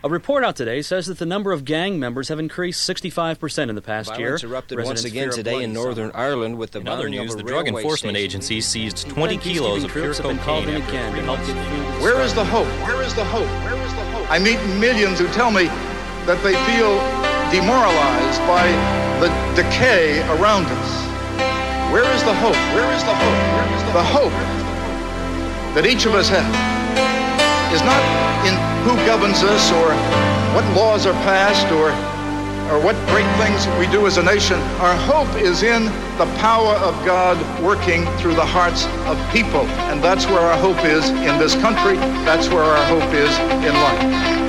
A report out today says that the number of gang members have increased 65% in the past year. Violence erupted once again today in Northern Ireland with the In other bombing news, of a the Drug railway Enforcement station. Agency seized 20 kilos of pure cocaine after again to help get food. Where is the hope? Where is the hope? Where is the hope? I meet millions who tell me that they feel demoralized by the decay around us. Where is the hope? Where is the hope? Where is the hope that each of us have is not in who governs us or what laws are passed or what great things we do as a nation. Our hope is in the power of God working through the hearts of people. And that's where our hope is in this country. That's where our hope is in life.